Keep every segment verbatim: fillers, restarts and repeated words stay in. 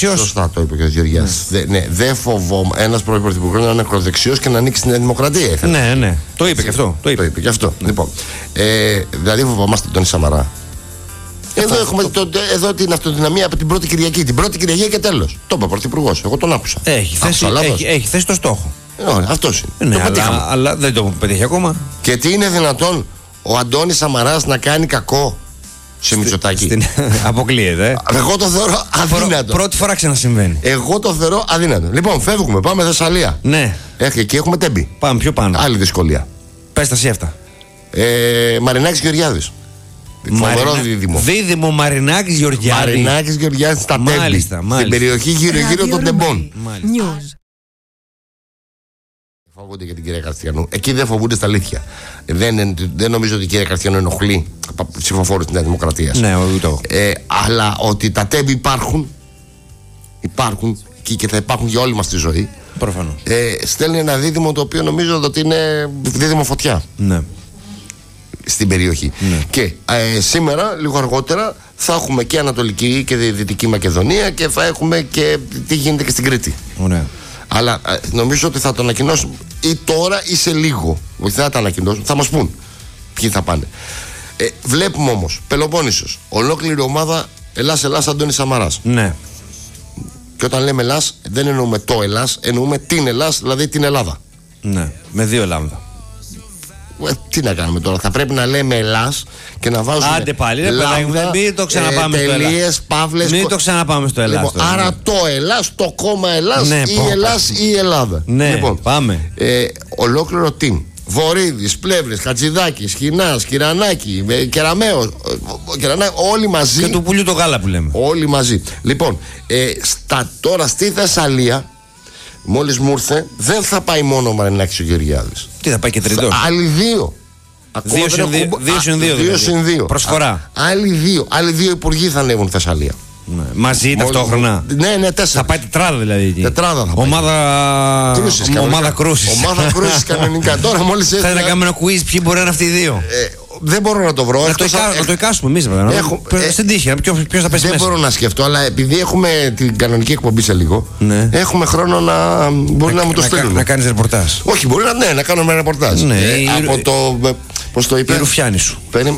ακροδεξιός. Σωστά το είπε και ο Γεωργιάδης. Ναι, ναι, δεν φοβόμαι ένας πρώην πρωθυπουργός να είναι ακροδεξιός και να ανοίξει τη Νέα Δημοκρατία. Ναι, ναι. Το είπε και αυτό. Το είπε, το είπε και αυτό. Λοιπόν, ε, δηλαδή φοβόμαστε τον Σαμαρά. Εδώ έχουμε το, το, εδώ την αυτοδυναμία από την πρώτη Κυριακή. Την πρώτη Κυριακή και τέλος. Το είπε ο Πρωθυπουργός. Εγώ τον άκουσα. Έχει θέσει, έχει, έχει θέσει το στόχο. Ε, αυτός είναι. Ναι, το αλλά, αλλά δεν το πετύχει ακόμα. Και τι είναι δυνατόν ο Αντώνης Σαμαράς να κάνει κακό σε Μητσοτάκη? Στην... Αποκλείεται. Ε. Εγώ το θεωρώ αδύνατο. Πρώτη φορά ξανασυμβαίνει. Εγώ το θεωρώ αδύνατο. Λοιπόν, φεύγουμε. Πάμε Θεσσαλία. Ναι. Έχει, εκεί έχουμε Τέμπη. Πάμε πιο πάνω. Άλλη δυσκολία. Πες τα εσύ αυτά. Ε, Μαρινάκης Γεωργιάδης. Φοβερό Μαρινα... δίδυμο. Δίδυμο Μαρινάκης Γεωργιάδης. Μαρινάκης Γεωργιάδης στα Τέμπη. Μάλιστα, μάλιστα. Στην περιοχή γύρω-γύρω των Τεμπών. Φοβούνται για την κυρία Καρστιανού. Εκεί δεν φοβούνται στα αλήθεια. Δεν, δεν νομίζω ότι η κυρία Καρστιανού ενοχλεί ψηφοφόρους της Νέας Δημοκρατίας. Ναι, ούτε ε, αλλά ότι τα Τέμπη υπάρχουν, υπάρχουν και, και θα υπάρχουν για όλη μας τη ζωή. Προφανώς. Ε, στέλνει ένα δίδυμο το οποίο νομίζω ότι είναι δίδυμο φωτιά. Ναι. Στην περιοχή. Ναι. Και ε, σήμερα, λίγο αργότερα, θα έχουμε και Ανατολική και Δυτική Μακεδονία και θα έχουμε και τι γίνεται και στην Κρήτη. Ωραία. Αλλά ε, νομίζω ότι θα το ανακοινώσουν ή τώρα ή σε λίγο. Όχι, δεν θα το ανακοινώσουν, θα μας πούν ποιοι θα πάνε. Ε, βλέπουμε όμως Πελοπόννησος, ολόκληρη ομάδα Ελλάς, Ελλάς, Αντώνης Σαμαράς. Ναι. Και όταν λέμε Ελλάς, δεν εννοούμε το Ελλάς, εννοούμε την Ελλάς, δηλαδή την Ελλάδα. Ναι, με δύο λάμδα. Ε, τι να κάνουμε τώρα, θα πρέπει να λέμε Ελλάς και να βάζουμε. Άντε πάλι, ρε λάμδα, μην το ξαναπάμε ε, στο τελείες, παύλες. Μην το ξαναπάμε στο Ελλάς. Λοιπόν, τώρα, άρα ναι. το Ελλάς, το κόμμα Ελλάς, Ναι, ή πω, Ελλάς ή η Ελλάδα. Ναι, λοιπόν, πάμε. Ε, ολόκληρο team. Βορύδης, Πλεύρης, Χατζηδάκης, Χινάς, Κυρανάκη, ε, Κεραμέως, ε, Κεραμέως, όλοι μαζί. Και του πουλιού το γάλα που λέμε. Όλοι μαζί. Λοιπόν, ε, στα, τώρα στη Θεσσαλία, μόλις μου ήρθε, δεν θα πάει μόνο ο Μαρινάκης ο Γεωργιάδης. Τι θα πάει και τρίτος. Άλλοι δύο. Δύο συν δύο, δύο, συν δύο, δύο συν δύο. Προσφορά. Α, άλλοι δύο. Άλλοι δύο υπουργοί θα ανέβουν στη Θεσσαλία. Ναι. Μαζί ταυτόχρονα. Ναι, ναι, τέσσερα. Θα πάει τετράδα δηλαδή εκεί. Τετράδα θα πάει. Ομάδα κρούσης. Ομάδα κρούσης. Ομάδα κρούσης κανονικά. Τώρα μόλις θα έρθει. να κάνουμε ένα quiz ποιοι μπορεί να είναι αυτοί οι δύο. Ε, δεν μπορώ να το βρω. Να το, εκα... να το εικάσουμε εμείς βέβαια. Έχω... Ε, στην τύχη, ποιος θα πέσει δεν μέσα. Δεν μπορώ να σκεφτώ, αλλά επειδή έχουμε την κανονική εκπομπή σε λίγο, ναι. έχουμε χρόνο να μπορεί να, να μου το να, στείλουν. Να κάνεις ρεπορτάζ. Όχι, μπορεί να, ναι, να κάνουμε ρεπορτάζ. Ναι, ε, η... από το. Πώς το είπε. Η Ρουφιάνη σου. Περι...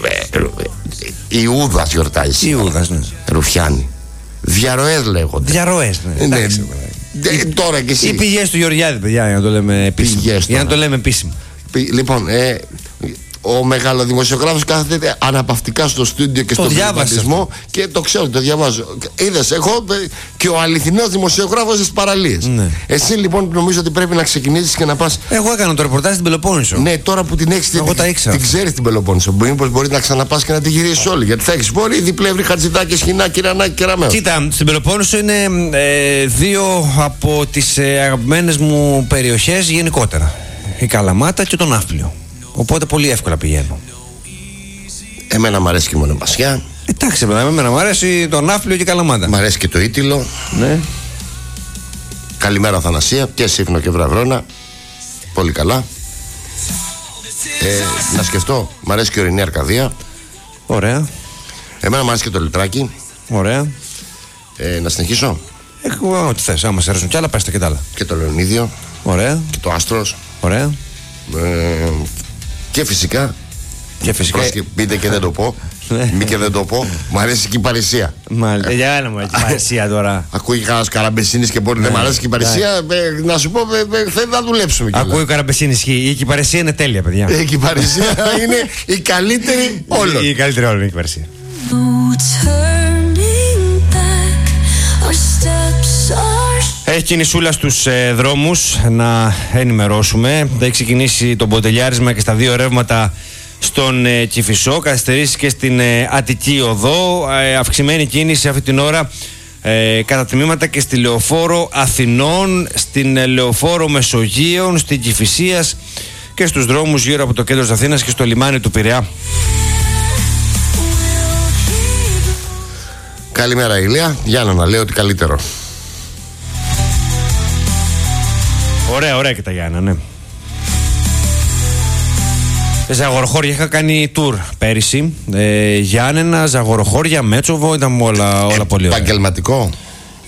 Η Ιούδας γιορτάζει. Η Ιούδας, ναι. Ρουφιάνη. Διαρροές λέγονται. Διαρροές, ναι. ναι. Εντάξει, ε, τώρα κι εσύ. Οι πηγές του Γεωργιάδη, παιδιά, για να το λέμε επίσημα. Για να το λέμε επίσημα. Λοιπόν, ε, ο μεγαλοδημοσιογράφος κάθεται αναπαυτικά στο στούντιο και στον πληροφορισμό και το ξέρω, το διαβάζω. Είδες, εγώ και ο αληθινός δημοσιογράφος στις παραλίες. Ναι. Εσύ λοιπόν νομίζω ότι πρέπει να ξεκινήσεις και να πας. Εγώ έκανα το ρεπορτάζ στην Πελοπόννησο. Ναι, τώρα που την έχεις, εγώ την, τα την ξέρεις την Πελοπόννησο. Μήπως μπορεί να ξαναπάς και να τη γυρίσεις όλη. Γιατί θα έχεις Βορύδη, Πλεύρη, Χατζηδάκη, Χινά, Κυρανάκη, Κεραμέως. Κοίτα, στην Πελοπόννησο είναι ε, δύο από τις ε, αγαπημένες μου περιοχές γενικότερα. Η Καλαμάτα και το Ναύπλιο. Οπότε πολύ εύκολα πηγαίνω. Εμένα μου αρέσει και η Μονεμασιά. Εντάξει, παιδιά, εμένα μου αρέσει το Ναύπλιο και η Καλαμάτα. Μ' αρέσει και το Ήτυλο. Ναι. Καλημέρα Θανασία και Σύφνο και Βραβρώνα. Πολύ καλά. Ε, να σκεφτώ, μ' αρέσει και η Ορεινή Αρκαδία. Ωραία. Εμένα μου αρέσει και το Λιτράκι. Ωραία. Ε, να συνεχίσω. Εγώ, ό,τι θες, άμα σε αρέσουν κι άλλα, πες τα και τα άλλα. Και το Λεωνίδιο. Ωραία. Και το Άστρος. Ωραία. Ε, και φυσικά. Και φυσικά. Πρόσχε, πείτε και δεν το πω. Μη και δεν το πω. Μ' αρέσει και η Παρισία. Μάλιστα. Για ένα μου, η Παρισία τώρα. Ακούει κανένα Καραμπεσίνης και μπορεί να μ' αρέσει και η Παρισία. Ε, να σου πω, θέλει να δουλέψουμε κιόλας. Ακούει ο Καραμπεσίνης. Η Κυπαρισία είναι τέλεια, παιδιά. Η Κυπαρισία είναι η καλύτερη όλων. Η καλύτερη όλων είναι η Κυπαρισία. Έχει κινησούλα στους ε, δρόμους, να ενημερώσουμε. Θα έχει ξεκινήσει το μποτελιάρισμα και στα δύο ρεύματα στον ε, Κηφισό. Καθυστερήσει και στην ε, Αττική Οδό. Ε, αυξημένη κίνηση αυτή την ώρα ε, κατά τμήματα και στη Λεωφόρο Αθηνών, στην ε, Λεωφόρο Μεσογείων, στην Κηφισίας και στους δρόμους γύρω από το κέντρο της Αθήνας και στο λιμάνι του Πειραιά. Καλημέρα Ηλία, Γιάννα να λέω ότι καλύτερο. Ωραία, ωραία και τα Γιάννα, ναι. Ζαγοροχώρια, είχα κάνει tour πέρυσι. Ε, Γιάννενα, Ζαγοροχώρια, Μέτσοβο, ήταν όλα, όλα πολύ ωραία. Επαγγελματικό.